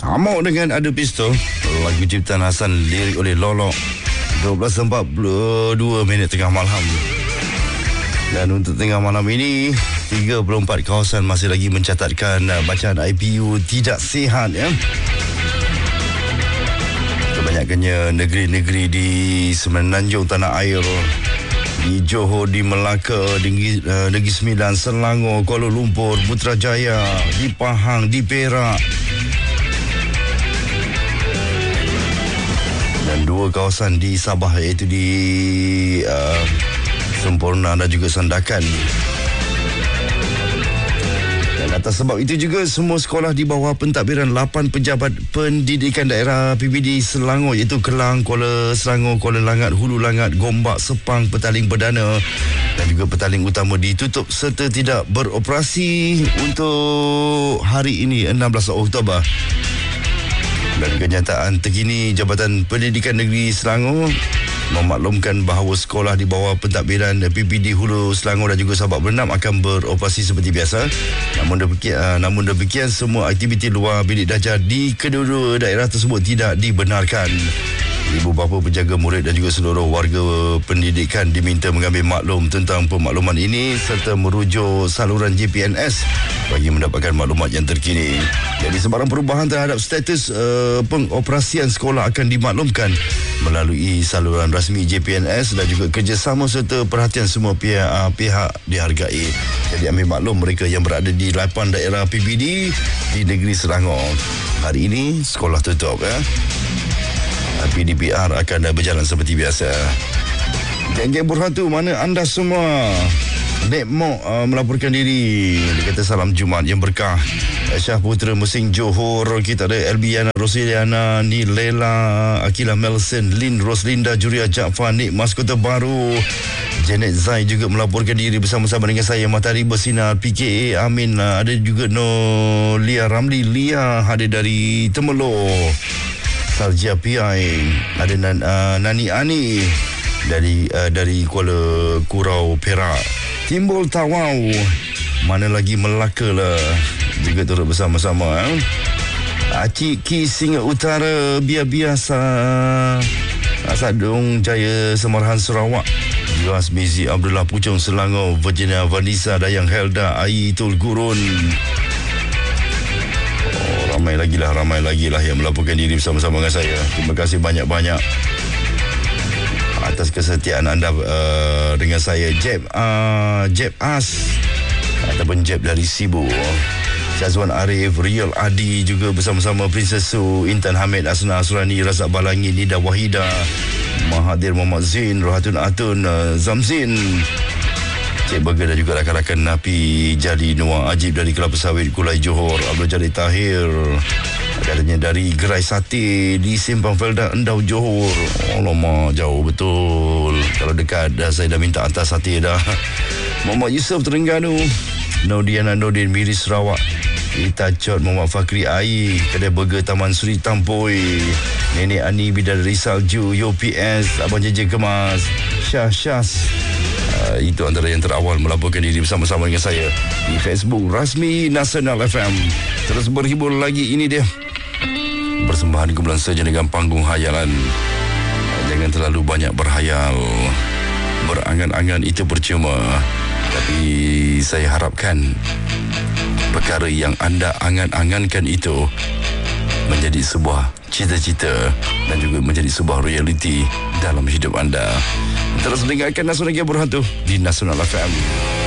Amok dengan Adu Pistol, lagu ciptaan Hasan, lirik oleh Lolok. 12.42 tengah malam. Dan untuk tengah malam ini, 34 kawasan masih lagi mencatatkan bacaan IPU tidak sihat, ya. Kebanyakannya negeri-negeri di Semenanjung Tanah Air, di Johor, di Melaka, di Negeri Sembilan, Selangor, Kuala Lumpur, Putrajaya, di Pahang, di Perak. Dan 2 kawasan di Sabah, iaitu di Semporna dan juga Sandakan. Dan atas sebab itu juga, semua sekolah di bawah pentadbiran 8 pejabat pendidikan daerah PBD Selangor, iaitu Kelang, Kuala Selangor, Kuala Langat, Hulu Langat, Gombak, Sepang, Petaling Perdana dan juga Petaling Utama ditutup serta tidak beroperasi untuk hari ini, 16 Oktober. Dan kenyataan terkini, Jabatan Pendidikan Negeri Selangor memaklumkan bahawa sekolah di bawah pentadbiran PPD Hulu Selangor dan juga Sabak Bernam akan beroperasi seperti biasa. Namun demikian, semua aktiviti luar bilik darjah di kedua-dua daerah tersebut tidak dibenarkan. Ibu bapa, penjaga murid dan juga seluruh warga pendidikan diminta mengambil maklum tentang pemakluman ini serta merujuk saluran JPNS bagi mendapatkan maklumat yang terkini. Jadi sebarang perubahan terhadap status pengoperasian sekolah akan dimaklumkan melalui saluran rasmi JPNS dan juga kerjasama serta perhatian semua pihak dihargai. Jadi ambil maklum mereka yang berada di 8 daerah PBD di negeri Selangor. Hari ini sekolah tutup, ya. PDPR akan berjalan seperti biasa. Geng-geng Burhatu, mana anda semua? Nek Mok melaporkan diri. Dia kata salam Jumaat yang berkah. Syah Putra Mesing Johor. Kita ada Elbiana Rosiliana, Nilela, Akila Melson, Lin Roslinda, Juria Jaafar, Nik Mas Kota Baru. Janet Zai juga melaporkan diri bersama-sama dengan saya. Matahari Bersinar, PKA Amin. Ada juga Lia Ramli Lia, ada dari Temelor. Sarja Piai, ada Nani Ani dari Kuala Kurau Perak. Timbul Tawau, mana lagi Melaka lah, juga turut bersama-sama. Acik Ki Singa Utara, biasa Sadung Jaya Semarahan Sarawak. Yuas Mizi Abdullah Puchong Selangor, Virginia Vanessa Dayang Helda Aitul Gurun. Ramai lagi lah yang melaporkan diri bersama-sama dengan saya. Terima kasih banyak-banyak atas kesetiaan anda dengan saya. Jeb As ataupun Jeb dari Sibu. Syazwan Arif, Rial Adi juga bersama-sama, Princess Su, Intan Hamid, Asna Asrani, Razak Balangi, Nida Wahida, Mahathir Muhammad Zain, Rohatun Atun, Zamzin, Cik Burger dan juga rakan-rakan Napi Jadi, Noah Ajib dari Kelapa Sawit Kulai Johor, Abdul Jalil Tahir katanya dari Gerai Sate di Simpang Felda Endau Johor. Alamak, jauh betul. Kalau dekat saya dah minta hantar sate dah. Muhammad Yusof Terengganu, Naudiana Nordin Miri Sarawak, Ita Chot, Muhammad Fakri Ai, Kedai Burger Taman Suri Tampoi, Nenek Ani Bidadari Salju, UPS, Abang Jeje Kemas, Syas. Itu antara yang terawal melaporkan diri bersama-sama dengan saya di Facebook rasmi Nasional FM. Terus berhibur lagi, ini dia persembahan kumpulan saja dengan panggung hayalan. Jangan terlalu banyak berhayal, berangan-angan itu percuma. Tapi saya harapkan perkara yang anda angan-angankan itu menjadi sebuah cita-cita dan juga menjadi sebuah realiti dalam hidup anda. Terus dengarkan Nasional Burhatu di Nasional FM.